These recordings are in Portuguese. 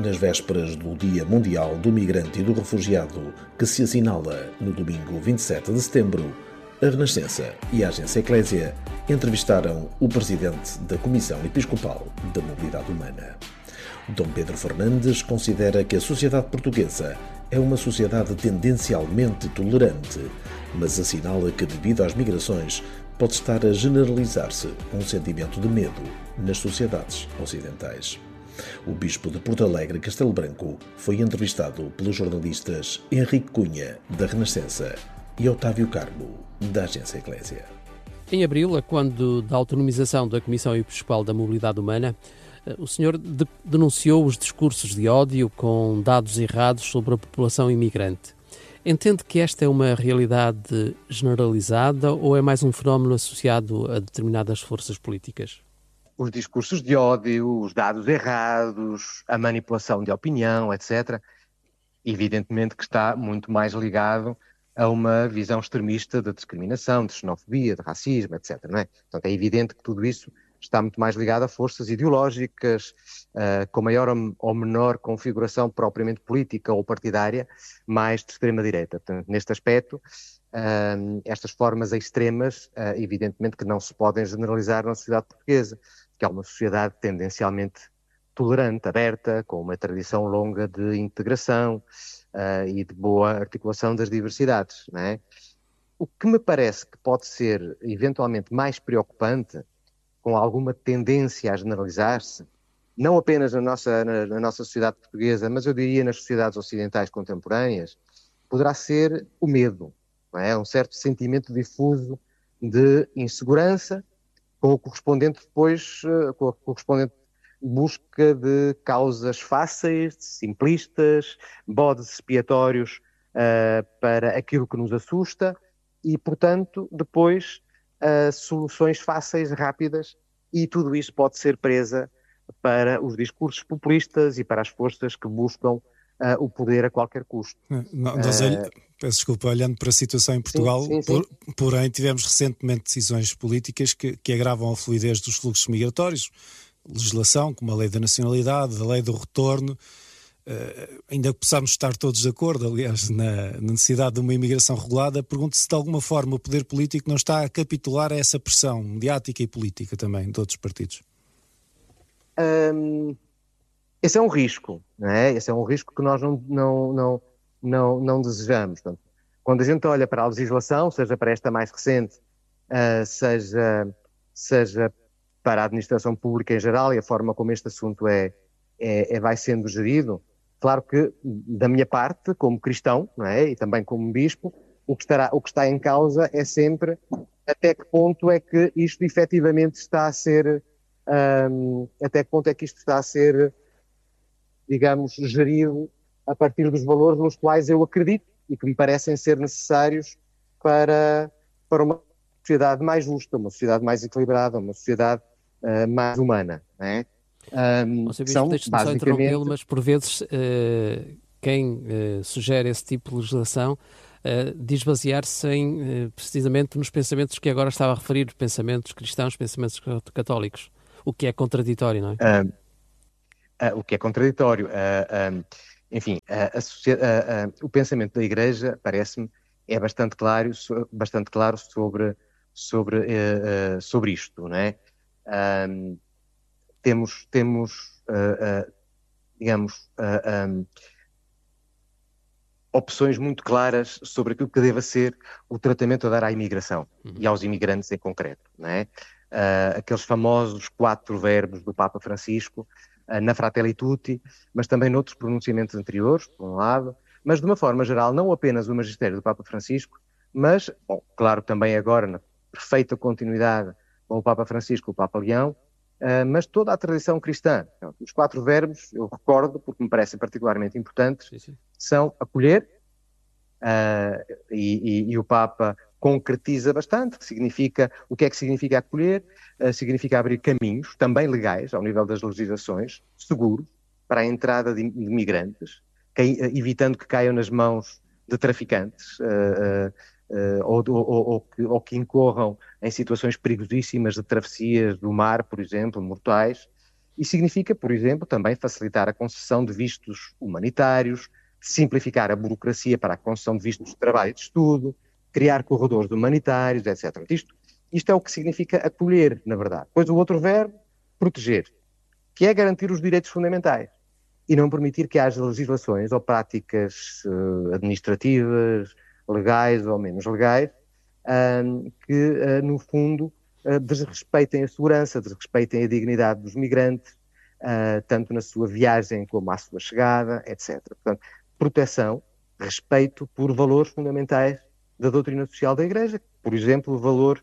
Nas vésperas do Dia Mundial do Migrante e do Refugiado, que se assinala no domingo 27 de setembro, a Renascença e a Agência Eclésia entrevistaram o presidente da Comissão Episcopal da Mobilidade Humana. Dom Pedro Fernandes considera que a sociedade portuguesa é uma sociedade tendencialmente tolerante, mas assinala que, devido às migrações, pode estar a generalizar-se um sentimento de medo nas sociedades ocidentais. O bispo de Porto Alegre, Castelo Branco, foi entrevistado pelos jornalistas Henrique Cunha, da Renascença, e Otávio Carmo, da Agência Eclésia. Em abril, quando da autonomização da Comissão Episcopal da Mobilidade Humana, o senhor denunciou os discursos de ódio com dados errados sobre a população imigrante. Entende que esta é uma realidade generalizada ou é mais um fenómeno associado a determinadas forças políticas? Os discursos de ódio, os dados errados, a manipulação de opinião, etc., evidentemente que está muito mais ligado a uma visão extremista de discriminação, de xenofobia, de racismo, etc., não é? Portanto, é evidente que tudo isso está muito mais ligado a forças ideológicas, com maior ou menor configuração propriamente política ou partidária, mais de extrema-direita. Portanto, neste aspecto, estas formas extremas, evidentemente que não se podem generalizar na sociedade portuguesa, que é uma sociedade tendencialmente tolerante, aberta, com uma tradição longa de integração e de boa articulação das diversidades, não é? O que me parece que pode ser eventualmente mais preocupante, com alguma tendência a generalizar-se, não apenas na nossa sociedade portuguesa, mas eu diria nas sociedades ocidentais contemporâneas, poderá ser o medo, não é? Um certo sentimento difuso de insegurança, com o correspondente busca de causas fáceis, simplistas, bodes expiatórios para aquilo que nos assusta e, portanto, depois soluções fáceis, rápidas, e tudo isso pode ser presa para os discursos populistas e para as forças que buscam o poder a qualquer custo. Peço desculpa, olhando para a situação em Portugal, sim. Porém tivemos recentemente decisões políticas que agravam a fluidez dos fluxos migratórios, legislação como a lei da nacionalidade, a lei do retorno, ainda que possamos estar todos de acordo, aliás, na necessidade de uma imigração regulada, pergunto se de alguma forma o poder político não está a capitular a essa pressão mediática e política também de outros partidos. Esse é um risco, não é? Esse é um risco que nós não desejamos. Portanto, quando a gente olha para a legislação, seja para esta mais recente, seja para a administração pública em geral e a forma como este assunto vai sendo gerido, claro que, da minha parte, como cristão, não é? E também como bispo, o que está em causa é sempre até que ponto é que isto efetivamente está a ser, digamos, gerido a partir dos valores nos quais eu acredito e que me parecem ser necessários para uma sociedade mais justa, uma sociedade mais equilibrada, uma sociedade mais humana, não é? Deixe-me só interrompê-lo, mas por vezes quem sugere esse tipo de legislação diz basear-se precisamente nos pensamentos que agora estava a referir, pensamentos cristãos, pensamentos católicos, o que é contraditório, não é? O que é contraditório. Enfim, o pensamento da Igreja, parece-me, é bastante claro sobre isto, não é? Temos opções muito claras sobre aquilo que deva ser o tratamento a dar à imigração e aos imigrantes em concreto, não é? Aqueles famosos 4 verbos do Papa Francisco, na Fratelli Tutti, mas também noutros pronunciamentos anteriores, por um lado, mas de uma forma geral, não apenas o magistério do Papa Francisco, mas, claro, também agora, na perfeita continuidade com o Papa Francisco, o Papa Leão, mas toda a tradição cristã. Então, os 4 verbos, eu recordo, porque me parecem particularmente importantes, são acolher, e o Papa concretiza bastante, o que é que significa acolher? Significa abrir caminhos, também legais, ao nível das legislações, seguros, para a entrada de migrantes, evitando que caiam nas mãos de traficantes, ou que incorram em situações perigosíssimas de travessias do mar, por exemplo, mortais, E significa, por exemplo, também facilitar a concessão de vistos humanitários, simplificar a burocracia para a concessão de vistos de trabalho e de estudo, criar corredores humanitários, etc. Isto é o que significa acolher, na verdade. Depois o outro verbo, proteger, que é garantir os direitos fundamentais e não permitir que haja legislações ou práticas administrativas, legais ou menos legais, que, no fundo, desrespeitem a segurança, desrespeitem a dignidade dos migrantes, tanto na sua viagem como à sua chegada, etc. Portanto, proteção, respeito por valores fundamentais da doutrina social da Igreja, por exemplo, o valor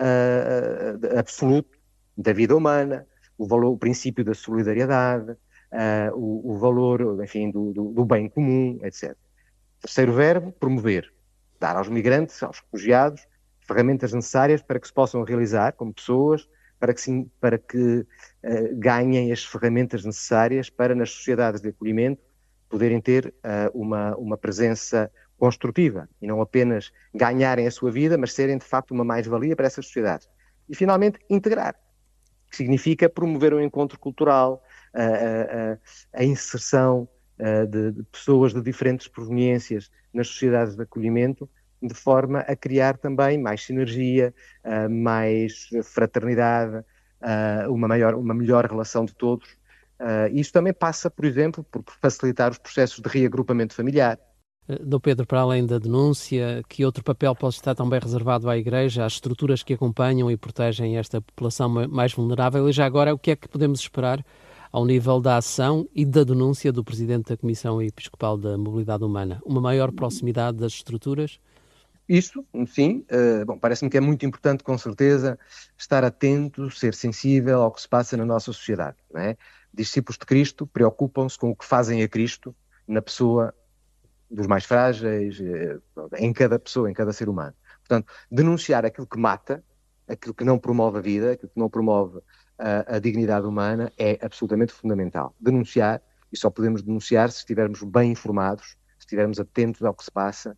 absoluto da vida humana, o princípio da solidariedade, o valor, enfim, do bem comum, etc. Terceiro verbo, promover. Dar aos migrantes, aos refugiados, ferramentas necessárias para que se possam realizar como pessoas, para que ganhem as ferramentas necessárias para, nas sociedades de acolhimento, poderem ter uma presença construtiva e não apenas ganharem a sua vida, mas serem, de facto, uma mais-valia para essas sociedades. E, finalmente, integrar, que significa promover o encontro cultural, a inserção de pessoas de diferentes proveniências nas sociedades de acolhimento, de forma a criar também mais sinergia, mais fraternidade, uma melhor relação de todos. Isto também passa, por exemplo, por facilitar os processos de reagrupamento familiar. Dom Pedro, para além da denúncia, que outro papel pode estar também reservado à Igreja, às estruturas que acompanham e protegem esta população mais vulnerável? E já agora, o que é que podemos esperar ao nível da ação e da denúncia do Presidente da Comissão Episcopal da Mobilidade Humana? Uma maior proximidade das estruturas? Isso, sim. Parece-me que é muito importante, com certeza, estar atento, ser sensível ao que se passa na nossa sociedade. Não é? Discípulos de Cristo preocupam-se com o que fazem a Cristo na pessoa dos mais frágeis, em cada pessoa, em cada ser humano. Portanto, denunciar aquilo que mata, aquilo que não promove a vida, aquilo que não promove a dignidade humana, é absolutamente fundamental. Denunciar, e só podemos denunciar se estivermos bem informados, se estivermos atentos ao que se passa,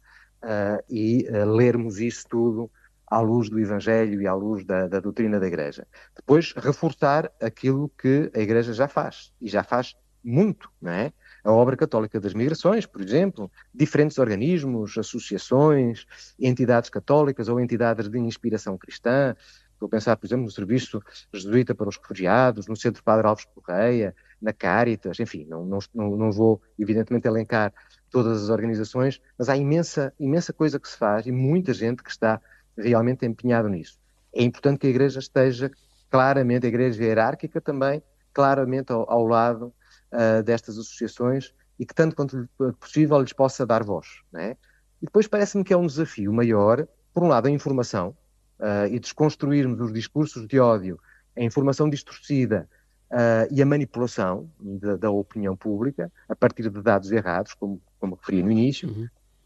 e lermos isso tudo à luz do Evangelho e à luz da doutrina da Igreja. Depois, reforçar aquilo que a Igreja já faz, e já faz muito, não é? A obra católica das migrações, por exemplo, diferentes organismos, associações, entidades católicas ou entidades de inspiração cristã. Estou a pensar, por exemplo, no Serviço Jesuíta para os Refugiados, no Centro Padre Alves Correia, na Cáritas, enfim, não vou, evidentemente, elencar todas as organizações, mas há imensa coisa que se faz e muita gente que está realmente empenhada nisso. É importante que a Igreja esteja claramente, a Igreja hierárquica também, claramente ao lado destas associações e que, tanto quanto possível, lhes possa dar voz. Não é? E depois parece-me que é um desafio maior, por um lado, a informação, e desconstruirmos os discursos de ódio, a informação distorcida e a manipulação da opinião pública, a partir de dados errados, como referi no início,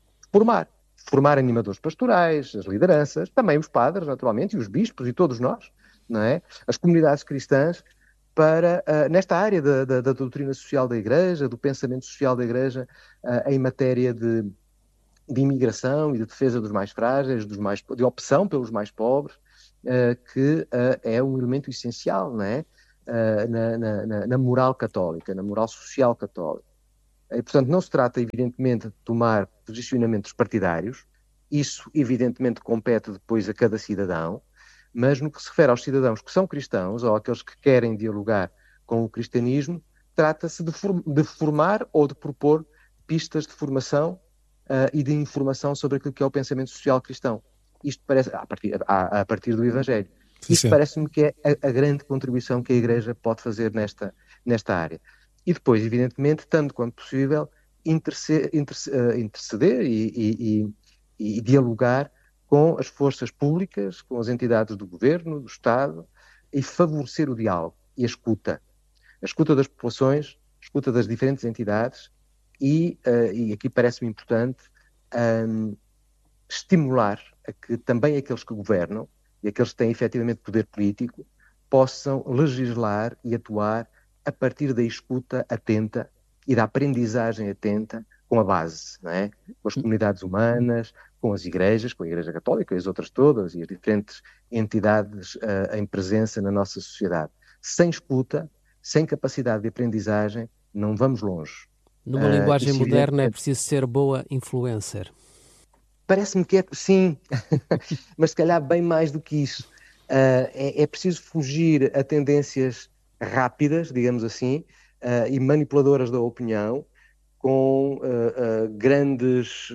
formar animadores pastorais, as lideranças, também os padres, naturalmente, e os bispos, e todos nós, não é? As comunidades cristãs, para, nesta área da doutrina social da Igreja, do pensamento social da Igreja, em matéria de imigração e de defesa dos mais frágeis, de opção pelos mais pobres, que é um elemento essencial, não é? Na moral católica, na moral social católica. E, portanto, não se trata, evidentemente, de tomar posicionamentos partidários, isso, evidentemente, compete depois a cada cidadão, mas no que se refere aos cidadãos que são cristãos ou àqueles que querem dialogar com o cristianismo, trata-se de formar ou de propor pistas de formação e de informação sobre aquilo que é o pensamento social cristão. Isto parece, a partir do Evangelho. Isto parece-me que é a grande contribuição que a Igreja pode fazer nesta área. E depois, evidentemente, tanto quanto possível, interceder e dialogar com as forças públicas, com as entidades do governo, do Estado, e favorecer o diálogo e a escuta. A escuta das populações, a escuta das diferentes entidades e aqui parece-me importante, estimular a que também aqueles que governam e aqueles que têm efetivamente poder político possam legislar e atuar a partir da escuta atenta e da aprendizagem atenta com a base, não é? Com as comunidades humanas, com as igrejas, com a Igreja Católica e as outras todas e as diferentes entidades em presença na nossa sociedade. Sem escuta, sem capacidade de aprendizagem não vamos longe. Numa linguagem Isso, moderna é evidentemente, preciso ser boa influencer. parece-me que é, sim, mas se calhar bem mais do que isso. É preciso fugir a tendências rápidas, digamos assim, e manipuladoras da opinião, com grandes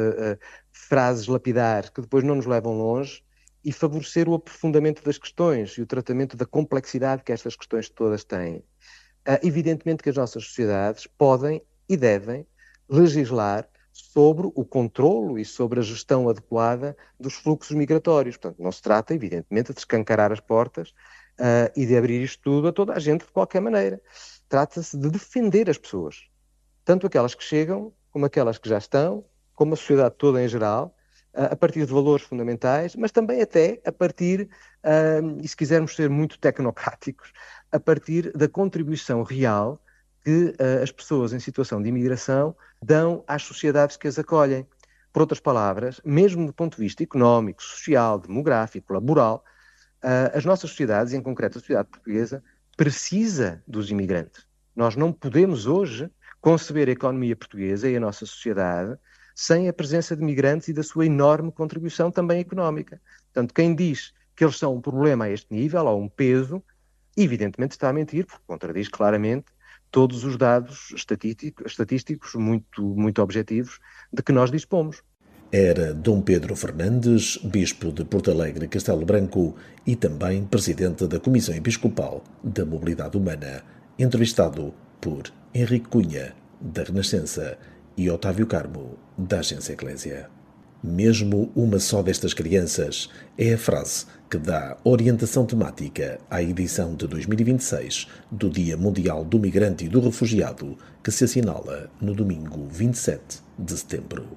frases lapidares que depois não nos levam longe, e favorecer o aprofundamento das questões e o tratamento da complexidade que estas questões todas têm. Evidentemente que as nossas sociedades podem e devem legislar sobre o controlo e sobre a gestão adequada dos fluxos migratórios. Portanto, não se trata, evidentemente, de escancarar as portas e de abrir isto tudo a toda a gente de qualquer maneira. Trata-se de defender as pessoas, tanto aquelas que chegam, como aquelas que já estão, como a sociedade toda em geral, a partir de valores fundamentais, mas também até a partir, e se quisermos ser muito tecnocráticos, a partir da contribuição real que as pessoas em situação de imigração dão às sociedades que as acolhem. Por outras palavras, mesmo do ponto de vista económico, social, demográfico, laboral, as nossas sociedades, em concreto a sociedade portuguesa, precisa dos imigrantes. Nós não podemos hoje conceber a economia portuguesa e a nossa sociedade sem a presença de migrantes e da sua enorme contribuição também económica. Portanto, quem diz que eles são um problema a este nível, ou um peso, evidentemente está a mentir, porque contradiz claramente todos os dados estatísticos muito objetivos de que nós dispomos. Era Dom Pedro Fernandes, bispo de Porto Alegre, Castelo Branco e também presidente da Comissão Episcopal da Mobilidade Humana, entrevistado por Henrique Cunha, da Renascença, e Otávio Carmo, da Agência Eclésia. Mesmo uma só destas crianças é a frase que dá orientação temática à edição de 2026 do Dia Mundial do Migrante e do Refugiado, que se assinala no domingo 27 de setembro.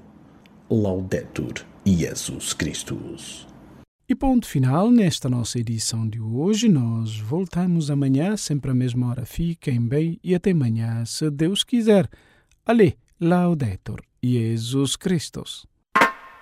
Laudetur Jesus Christus. E ponto final nesta nossa edição de hoje. Nós voltamos amanhã, sempre à mesma hora. Fiquem bem e até amanhã, se Deus quiser. Ale, Laudetur Jesus Christus.